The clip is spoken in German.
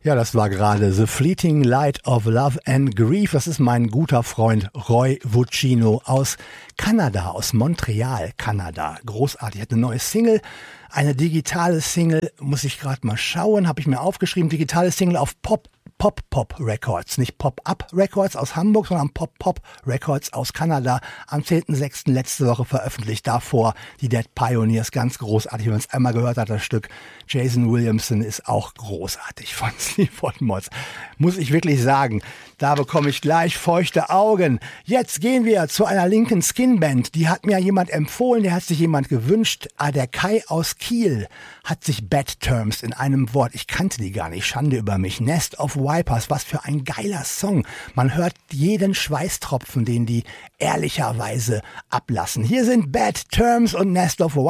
Ja, das war gerade The Fleeting Light of Love and Grief. Das ist mein guter Freund Roy Vuccino aus Kanada, aus Montreal, Kanada. Großartig, hat eine neue Single, eine digitale Single, muss ich gerade mal schauen, habe ich mir aufgeschrieben, digitale Single auf Pop Records, nicht Pop-Up Records aus Hamburg, sondern Pop Records aus Kanada, am 10.06. letzte Woche veröffentlicht, davor die Dead Pioneers, ganz großartig, wenn man es einmal gehört hat, das Stück. Jason Williamson ist auch großartig von Sleaford Mods, muss ich wirklich sagen. Da bekomme ich gleich feuchte Augen. Jetzt gehen wir zu einer linken Skinband, die hat mir jemand empfohlen, der hat sich jemand gewünscht. Der Kai aus Kiel hat sich Bad Terms in einem Wort, ich kannte die gar nicht, Schande über mich, Nest of Vipers, was für ein geiler Song. Man hört jeden Schweißtropfen, den die ehrlicherweise ablassen. Hier sind Bad Terms und Nest of